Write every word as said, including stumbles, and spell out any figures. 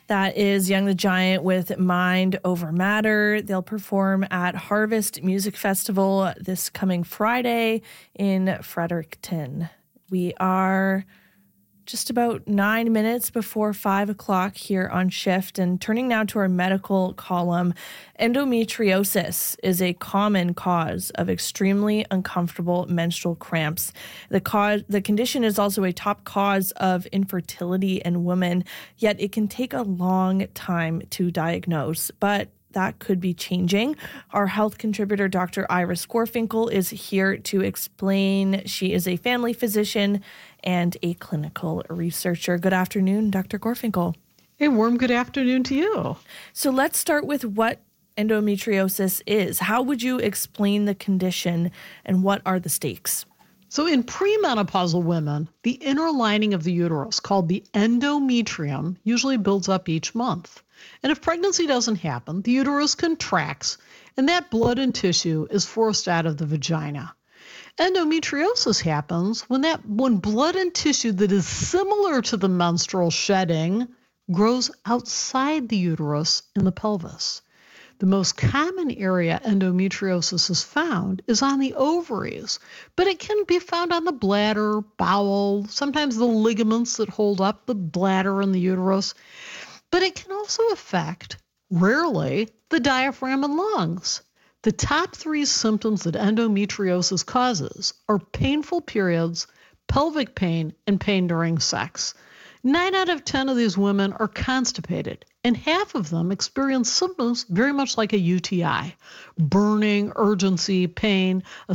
That is Young the Giant with Mind Over Matter. They'll perform at Harvest Music Festival this coming Friday in Fredericton. We are just about nine minutes before five o'clock here on Shift, and turning now to our medical column. Endometriosis is a common cause of extremely uncomfortable menstrual cramps. The cause, the condition is also a top cause of infertility in women, yet it can take a long time to diagnose. But that could be changing. Our health contributor, Doctor Iris Gorfinkel, is here to explain. She is a family physician and a clinical researcher. Good afternoon, Doctor Gorfinkel. Hey, Worm, good afternoon to you. So let's start with what endometriosis is. How would you explain the condition and what are the stakes? So in premenopausal women, the inner lining of the uterus, called the endometrium, usually builds up each month. And if pregnancy doesn't happen, the uterus contracts, and that blood and tissue is forced out of the vagina. Endometriosis happens when that when blood and tissue that is similar to the menstrual shedding grows outside the uterus in the pelvis. The most common area endometriosis is found is on the ovaries, but it can be found on the bladder, bowel, sometimes the ligaments that hold up the bladder and the uterus. But it can also affect, rarely, the diaphragm and lungs. The top three symptoms that endometriosis causes are painful periods, pelvic pain, and pain during sex. Nine out of ten of these women are constipated, and half of them experience symptoms very much like a U T I: burning, urgency, pain,